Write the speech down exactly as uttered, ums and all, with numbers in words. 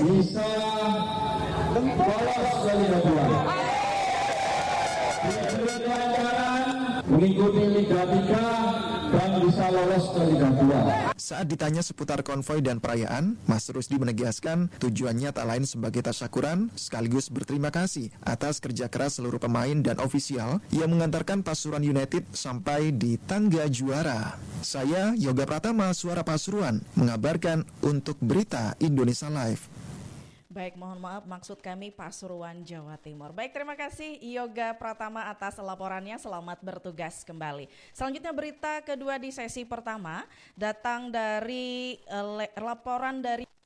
bisa lolos ke Liga dua. Diberi kelancaran mengikuti Liga tiga dan bisa lolos ke Liga dua. Saat ditanya seputar konvoi dan perayaan, Mas Rusdi menegaskan tujuannya tak lain sebagai tasyakuran sekaligus berterima kasih atas kerja keras seluruh pemain dan ofisial yang mengantarkan Pasuruan United sampai di tangga juara. Saya Yoga Pratama, Suara Pasuruan, mengabarkan untuk Berita Indonesia Live. Baik, mohon maaf maksud kami Pasuruan, Jawa Timur. Baik, terima kasih Yoga Pratama atas laporannya. Selamat bertugas kembali. Selanjutnya berita kedua di sesi pertama datang dari uh, laporan dari